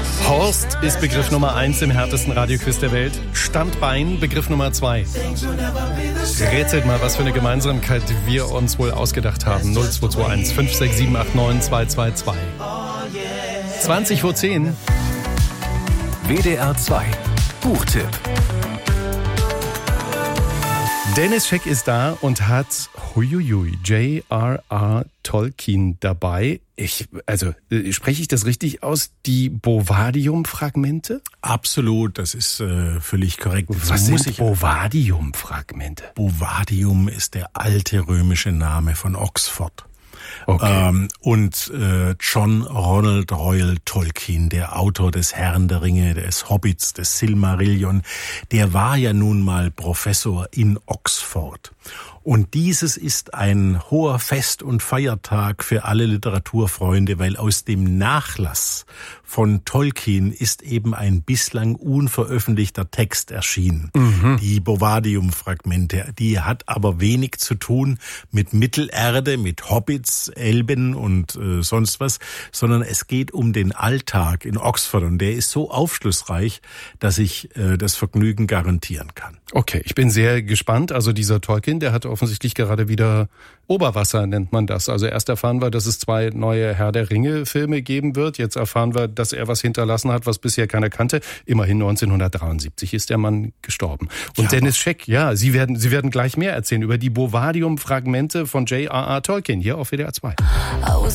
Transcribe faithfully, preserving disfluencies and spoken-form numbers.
Horst ist Begriff Nummer eins im härtesten Radioquiz der Welt. Standbein, Begriff Nummer zwei. Rätselt mal, was für eine Gemeinsamkeit wir uns wohl ausgedacht haben. null zwei zwei eins fünf sechs sieben acht neun zwei zwei zwei. zwanzig vor zehn. W D R zwei Buchtipp. Dennis Scheck ist da und hat huiuiui, J R R. Tolkien dabei. Ich, also, spreche ich das richtig aus? Die Bovadium-Fragmente? Absolut, das ist äh, völlig korrekt. Was so sind muss ich Bovadium-Fragmente? Bovadium ist der alte römische Name von Oxford. Okay. Ähm, und äh, John Ronald Reuel Tolkien, der Autor des Herrn der Ringe, des Hobbits, des Silmarillion, der war ja nun mal Professor in Oxford. Und dieses ist ein hoher Fest- und Feiertag für alle Literaturfreunde, weil aus dem Nachlass von Tolkien ist eben ein bislang unveröffentlichter Text erschienen. Mhm. Die Bovadium-Fragmente. Die hat aber wenig zu tun mit Mittelerde, mit Hobbits, Elben und äh, sonst was, sondern es geht um den Alltag in Oxford und der ist so aufschlussreich, dass ich äh, das Vergnügen garantieren kann. Okay, ich bin sehr gespannt. Also dieser Tolkien, der hat offensichtlich gerade wieder Oberwasser, nennt man das. Also erst erfahren wir, dass es zwei neue Herr der Ringe-Filme geben wird. Jetzt erfahren wir, dass er was hinterlassen hat, was bisher keiner kannte. Immerhin neunzehnhundertdreiundsiebzig ist der Mann gestorben. Und ja, Dennis Scheck, ja, Sie werden, Sie werden gleich mehr erzählen über die Bovadium-Fragmente von J R R. Tolkien hier auf W D R zwei.